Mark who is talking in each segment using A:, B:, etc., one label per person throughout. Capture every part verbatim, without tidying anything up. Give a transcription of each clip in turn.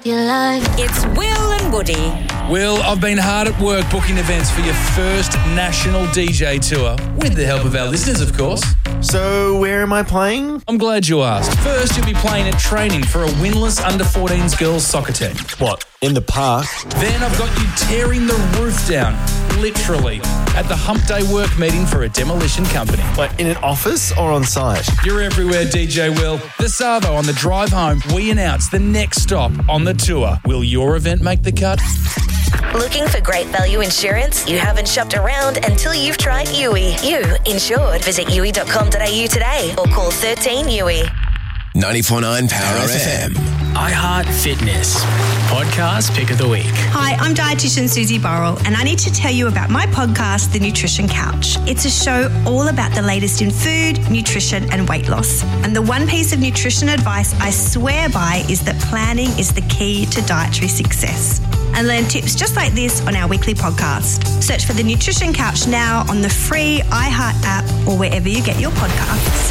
A: your life.
B: It's Will and Woody.
C: Will, I've been hard at work booking events for your first national D J tour, with the help of our listeners, of course.
D: So, where am I playing?
C: I'm glad you asked. First, you'll be playing at training for a winless under fourteens girls soccer team.
D: What, in the park?
C: Then I've got you tearing the roof down, literally, at the hump day work meeting for a demolition company.
D: Like, in an office or on site?
C: You're everywhere, D J Will. This Savo, on the drive home, we announce the next stop on the tour. Will your event make the cut?
B: Looking for great value insurance? You haven't shopped around until you've tried U I. You insured. Visit U I dot com dot a u today or call thirteen U I.
E: ninety-four point nine Power F M.
F: iHeart Fitness. Podcast Pick of the Week.
G: Hi, I'm dietitian Susie Burrell, and I need to tell you about my podcast, The Nutrition Couch. It's a show all about the latest in food, nutrition, and weight loss. And the one piece of nutrition advice I swear by is that planning is the key to dietary success. And learn tips just like this on our weekly podcast. Search for The Nutrition Couch now on the free iHeart app or wherever you get your podcasts.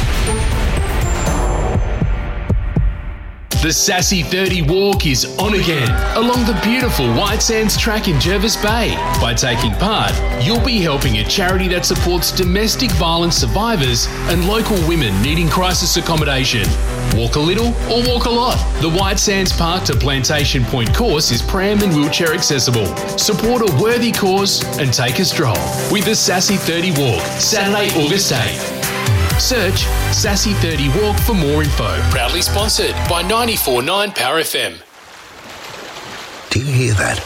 H: The Sassy thirty Walk is on again along the beautiful White Sands track in Jervis Bay. By taking part, you'll be helping a charity that supports domestic violence survivors and local women needing crisis accommodation. Walk a little or walk a lot. The White Sands Park to Plantation Point course is pram and wheelchair accessible. Support a worthy cause and take a stroll with the Sassy thirty Walk, Saturday, August eighth. Search Sassy thirty Walk for more info. Proudly sponsored by ninety-four point nine Power F M.
I: Do you hear that?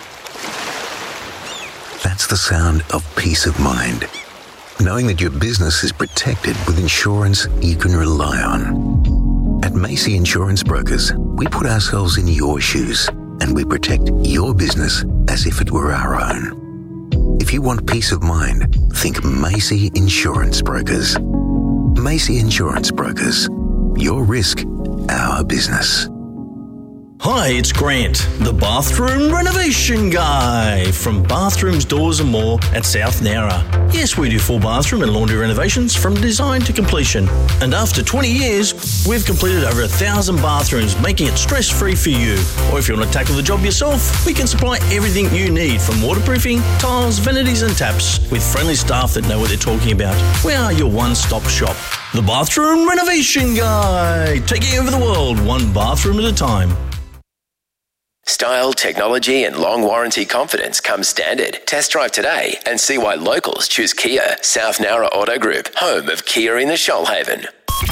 I: That's the sound of peace of mind. Knowing that your business is protected with insurance you can rely on. At Macy Insurance Brokers, we put ourselves in your shoes and we protect your business as if it were our own. If you want peace of mind, think Macy Insurance Brokers. Macy Insurance Brokers. Your risk, our business.
J: Hi, it's Grant, the bathroom renovation guy from Bathrooms, Doors and More at South Nowra. Yes, we do full bathroom and laundry renovations from design to completion. And after twenty years, we've completed over a thousand bathrooms, making it stress-free for you. Or if you want to tackle the job yourself, we can supply everything you need from waterproofing, tiles, vanities and taps with friendly staff that know what they're talking about. We are your one-stop shop. The bathroom renovation guy, taking over the world one bathroom at a time.
E: Style, technology and long warranty confidence come standard. Test drive today and see why locals choose Kia. South Nowra Auto Group, home of Kia in the Shoalhaven.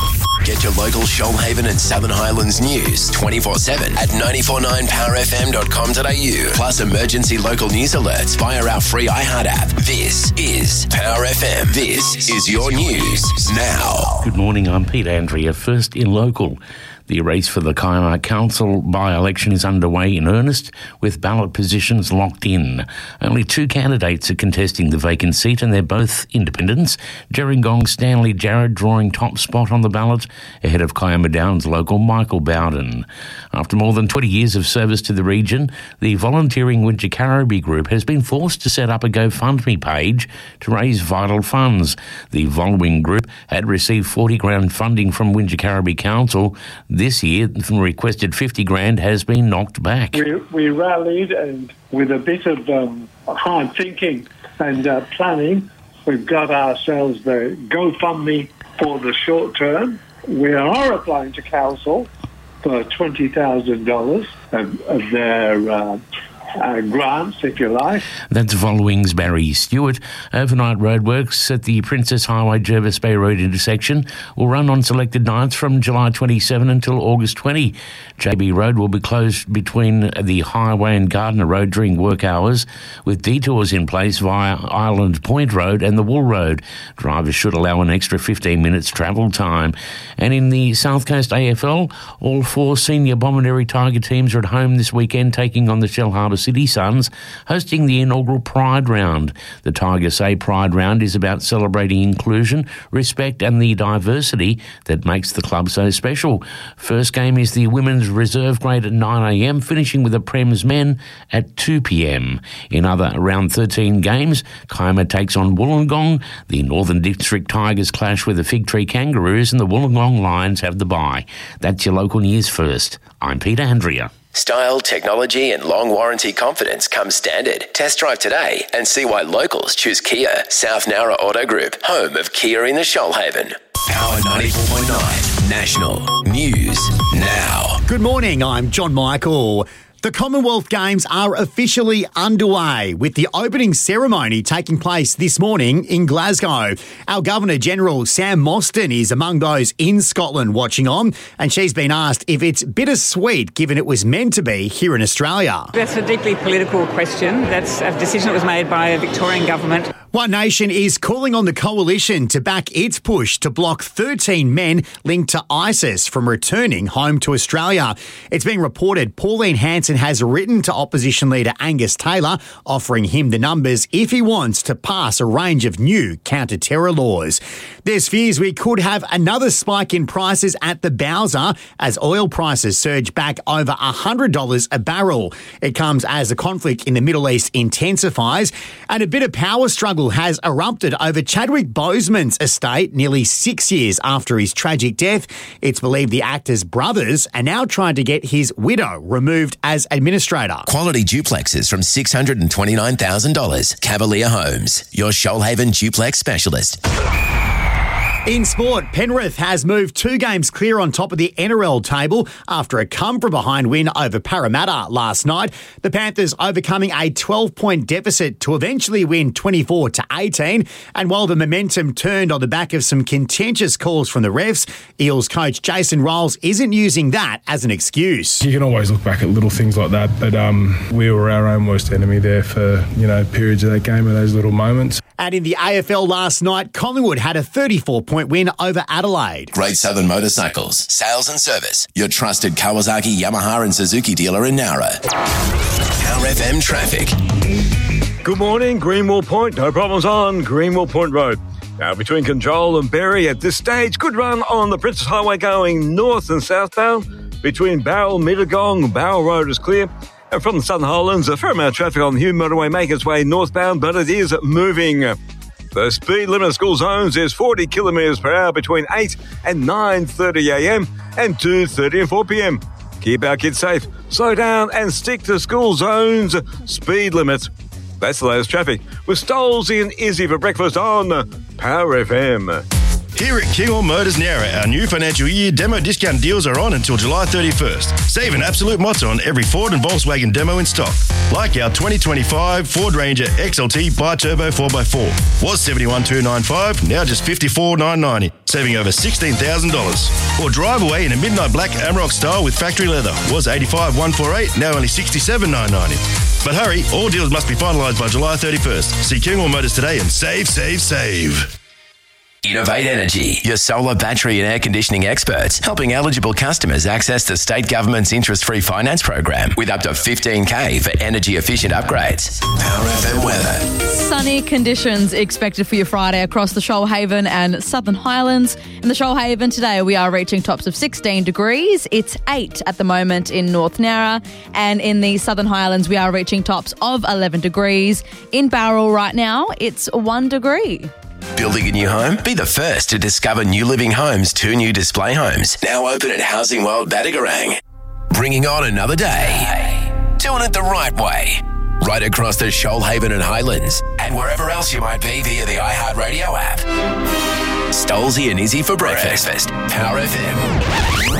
E: Get your local Shoalhaven and Southern Highlands news twenty-four seven at ninety-four point nine power f m dot com dot a u. Plus emergency local news alerts via our free iHeart app. This is Power F M. This is your news now.
K: Good morning, I'm Peter Andrea. First in local. The race for the Kiama Council by-election is underway in earnest, with ballot positions locked in. Only two candidates are contesting the vacant seat, and they're both independents. Gerringong Stanley Jarrett drawing top spot on the ballot, ahead of Kiama Downs local Michael Bowden. After more than twenty years of service to the region, the volunteering Wingecarribee group has been forced to set up a GoFundMe page to raise vital funds. The following group had received forty grand funding from Wingecarribee Council. This year, the requested fifty grand has been knocked back.
L: We, we rallied, and with a bit of um, hard thinking and uh, planning, we've got ourselves the GoFundMe for the short term. We are applying to council for twenty thousand dollars of, of their uh, uh, grants, if you like.
K: That's Following's Barry Stewart. Overnight roadworks at the Princess Highway Jervis Bay Road intersection will run on selected nights from July twenty-seventh until August twentieth. J B Road will be closed between the Highway and Gardner Road during work hours, with detours in place via Island Point Road and the Wool Road. Drivers should allow an extra fifteen minutes travel time. And in the South Coast A F L, all four senior Bomaderry Tiger teams are at home this weekend, taking on the Shellharbour City Suns, hosting the inaugural Pride Round. The Tigers say Pride Round is about celebrating inclusion, respect and the diversity that makes the club so special. First game is the Women's Reserve Grade at nine a m, finishing with the Prem's Men at two p m. In other round thirteen games, Kiama takes on Wollongong, the Northern District Tigers clash with the Fig Tree Kangaroos, and the Wollongong Lions have the bye. That's your local news first. I'm Peter Andrea.
E: Style, technology and long warranty confidence come standard. Test drive today and see why locals choose Kia. South Nowra Auto Group, home of Kia in the Shoalhaven. Power ninety-four point nine National News Now.
A: Good morning, I'm John Michael. The Commonwealth Games are officially underway, with the opening ceremony taking place this morning in Glasgow. Our Governor-General Sam Mostyn is among those in Scotland watching on, and she's been asked if it's bittersweet given it was meant to be here in Australia.
M: That's a deeply political question. That's a decision that was made by a Victorian government.
A: One Nation is calling on the coalition to back its push to block thirteen men linked to ISIS from returning home to Australia. It's being reported Pauline Hanson has written to opposition leader Angus Taylor, offering him the numbers if he wants to pass a range of new counter-terror laws. There's fears we could have another spike in prices at the Bowser as oil prices surge back over one hundred dollars a barrel. It comes as the conflict in the Middle East intensifies, and a bit of power struggle has erupted over Chadwick Boseman's estate nearly six years after his tragic death. It's believed the actor's brothers are now trying to get his widow removed as administrator.
E: Quality duplexes from six hundred twenty-nine thousand dollars. Cavalier Homes, your Shoalhaven duplex specialist.
A: In sport, Penrith has moved two games clear on top of the N R L table after a come-from-behind win over Parramatta last night. The Panthers overcoming a twelve-point deficit to eventually win twenty-four to eighteen. And while the momentum turned on the back of some contentious calls from the refs, Eels coach Jason Riles isn't using that as an excuse.
N: You can always look back at little things like that, but um, we were our own worst enemy there for, you know, periods of that game and those little moments.
A: And in the A F L last night, Collingwood had a thirty-four point win over Adelaide.
E: Great Southern Motorcycles, sales and service. Your trusted Kawasaki, Yamaha and Suzuki dealer in Nowra. Power F M traffic.
O: Good morning, Greenwell Point. No problems on Greenwell Point Road. Now, between Control and Berry at this stage, good run on the Princess Highway going north and southbound. Between Barrel, Mittagong, Barrel Road is clear. And from the Southern Highlands, a fair amount of traffic on the Hume Motorway making its way northbound, but it is moving. The speed limit in school zones is forty kilometres per hour between eight and nine thirty a m and two thirty and four p m. Keep our kids safe, slow down and stick to school zones speed limits. That's the latest traffic with Stolzy and Izzy for breakfast on Power F M.
P: Here at Kinghorn Motors Nowra, our new financial year demo discount deals are on until July thirty-first. Save an absolute motto on every Ford and Volkswagen demo in stock. Like our twenty twenty-five Ford Ranger X L T Bi-Turbo four by four. Was seventy-one thousand two hundred ninety-five, now just fifty-four thousand nine hundred ninety, saving over sixteen thousand dollars. Or drive away in a midnight black Amarok style with factory leather. Was eighty-five thousand one hundred forty-eight, now only sixty-seven thousand nine hundred ninety. But hurry, all deals must be finalised by July thirty-first. See Kinghorn Motors today and save, save, save.
E: Innovate Energy, your solar, battery and air conditioning experts, helping eligible customers access the state government's interest-free finance program with up to fifteen K for energy-efficient upgrades. Power F M weather.
Q: Sunny conditions expected for your Friday across the Shoalhaven and Southern Highlands. In the Shoalhaven today, we are reaching tops of sixteen degrees. It's eight at the moment in North Nowra. And in the Southern Highlands, we are reaching tops of eleven degrees. In Bowral right now, it's one degree.
E: Building a new home? Be the first to discover New Living Homes' two new display homes, now open at Housing World Battigarang. Bringing on another day. Doing it the right way. Right across the Shoalhaven and Highlands, and wherever else you might be via the iHeartRadio app. Stolzy and Izzy for breakfast. Power F M.